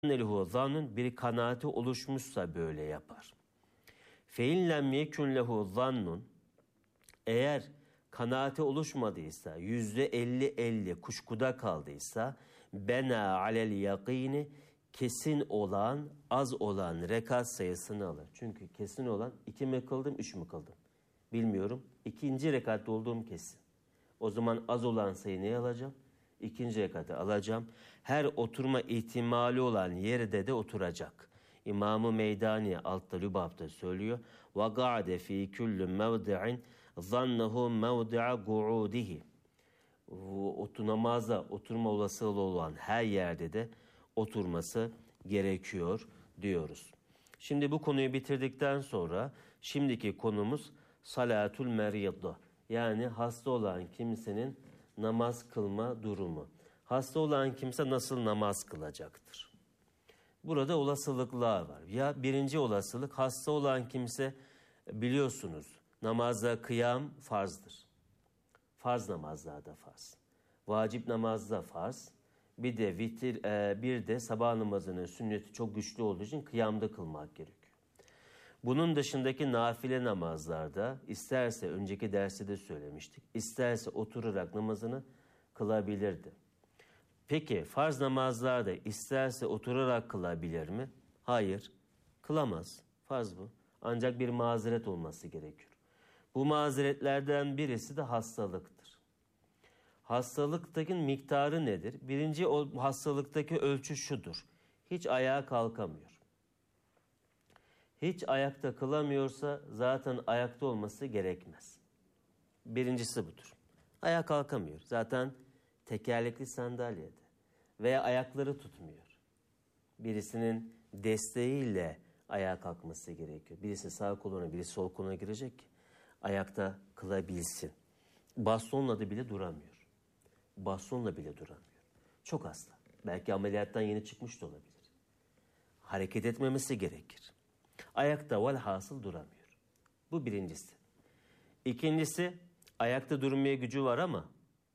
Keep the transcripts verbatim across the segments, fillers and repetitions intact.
lehu zannun, bir kanaati oluşmuşsa böyle yapar. Fe in lem yekun lehu zannun, eğer kanaati oluşmadıysa, yüzde elli elli kuşkuda kaldıysa, bena alel yakini, kesin olan, az olan rekat sayısını alır. Çünkü kesin olan iki mi kıldım, üç mü kıldım? Bilmiyorum. İkinci rekatta olduğum kesin. O zaman az olan sayı neyi alacağım? İkinci rekatı alacağım. Her oturma ihtimali olan yerde de oturacak. İmam-ı Meydani altta Lübab'da söylüyor. وَقَعْدَ ف۪ي كُلُّ مَوْدِعٍ ظَنَّهُ مَوْدِعَ قُعُودِهِ. Otu namaza oturma olasılığı olan her yerde de oturması gerekiyor diyoruz. Şimdi bu konuyu bitirdikten sonra şimdiki konumuz salatul meriyda. Yani hasta olan kimsenin namaz kılma durumu. Hasta olan kimse nasıl namaz kılacaktır? Burada olasılıklar var. Ya birinci olasılık, hasta olan kimse biliyorsunuz namazda kıyam farzdır. Farz namazlarda farz. Vacip namazda farz. Bir de vitir, e, bir de sabah namazının sünneti çok güçlü olduğu için kıyamda kılmak gerekiyor. Bunun dışındaki nafile namazlarda isterse önceki derste de söylemiştik. İsterse oturarak namazını kılabilirdi. Peki farz namazlarda isterse oturarak kılabilir mi? Hayır, kılamaz. Farz bu. Ancak bir mazeret olması gerekiyor. Bu mazeretlerden birisi de hastalıktır. Hastalıktaki miktarı nedir? Birinci o hastalıktaki ölçü şudur. Hiç ayağa kalkamıyor. Hiç ayakta kılamıyorsa zaten ayakta olması gerekmez. Birincisi budur. Ayağa kalkamıyor. Zaten tekerlekli sandalyede veya ayakları tutmuyor. Birisinin desteğiyle ayağa kalkması gerekiyor. Birisi sağ koluna, birisi sol koluna girecek ki ayakta kılabilsin. Bastonla da bile duramıyor. Bastonla bile duramıyor. Çok hasta. Belki ameliyattan yeni çıkmış da olabilir. Hareket etmemesi gerekir. Ayakta velhasıl duramıyor. Bu birincisi. İkincisi, ayakta durmaya gücü var ama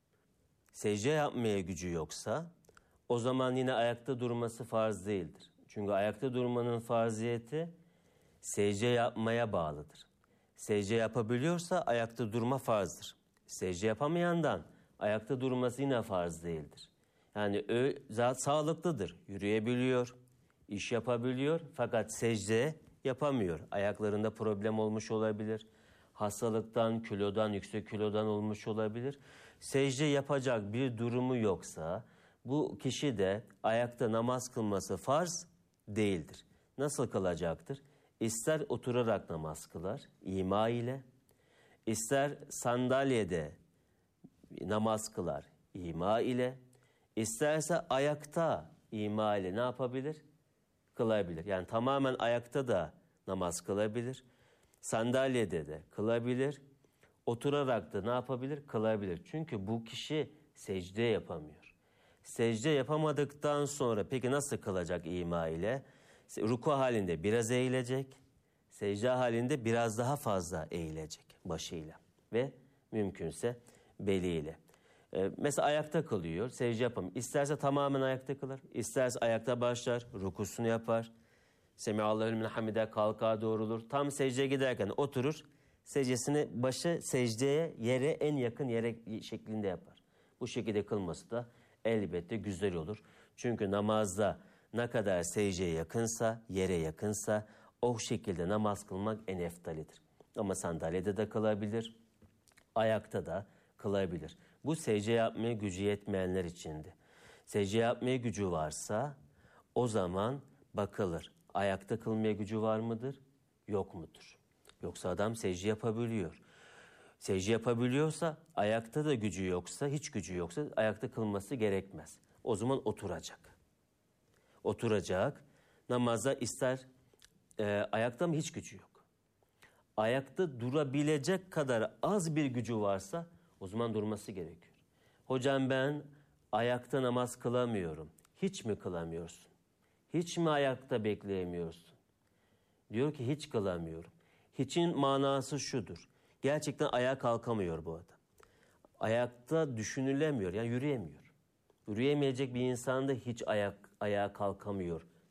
secde yapmaya gücü yoksa o zaman yine ayakta durması farz değildir. Çünkü ayakta durmanın farziyeti secde yapmaya bağlıdır. Secde yapabiliyorsa ayakta durma farzdır. Secde yapamayandan ayakta durması yine farz değildir. Yani zat sağlıklıdır, yürüyebiliyor, iş yapabiliyor fakat secde yapamıyor. Ayaklarında problem olmuş olabilir. Hastalıktan, kilodan, yüksek kilodan olmuş olabilir. Secde yapacak bir durumu yoksa bu kişi de ayakta namaz kılması farz değildir. Nasıl kılacaktır? İster oturarak namaz kılar, ima ile, ister sandalyede namaz kılar, ima ile, isterse ayakta ima ile ne yapabilir? Kılabilir. Yani tamamen ayakta da namaz kılabilir. Sandalyede de kılabilir. Oturarak da ne yapabilir? Kılabilir. Çünkü bu kişi secde yapamıyor. Secde yapamadıktan sonra peki nasıl kılacak ima ile? Ruku halinde biraz eğilecek. Secde halinde biraz daha fazla eğilecek başıyla. Ve mümkünse beliyle. Ee, mesela ayakta kılıyor, secde yapamıyor. İsterse tamamen ayakta kılar. İsterse ayakta başlar, rukusunu yapar. Semihallahu limen hamide kalkağa doğrulur. Tam secdeye giderken oturur. Secdesini başı secdeye, yere en yakın yere şeklinde yapar. Bu şekilde kılması da elbette güzel olur. Çünkü namazda ne kadar secdeye yakınsa, yere yakınsa o şekilde namaz kılmak en eftalidir. Ama sandalyede de kılabilir, ayakta da kılabilir. Bu secde yapmaya gücü yetmeyenler içindi. Secde yapmaya gücü varsa o zaman bakılır. Ayakta kılmaya gücü var mıdır? Yok mudur? Yoksa adam secde yapabiliyor. Secde yapabiliyorsa, ayakta da gücü yoksa, hiç gücü yoksa ayakta kılması gerekmez. O zaman oturacak. Oturacak. Namaza ister e, ayakta mı hiç gücü yok. Ayakta durabilecek kadar az bir gücü varsa o zaman durması gerekiyor. Hocam ben ayakta namaz kılamıyorum. Hiç mi kılamıyorsun? Hiç mi ayakta bekleyemiyorsun? Diyor ki hiç kılamıyorum. Hiçin manası şudur. Gerçekten ayağa kalkamıyor bu adam. Ayakta düşünülemiyor. Yani yürüyemiyor. Yürüyemeyecek bir insan da hiç ayak, ayağa kalkamıyor